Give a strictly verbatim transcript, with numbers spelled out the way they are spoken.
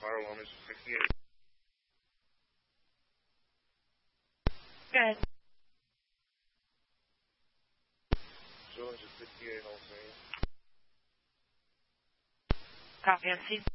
fire alarm is sixty-eight. Good. George is sixty-eight, I'll say. Copy, M C.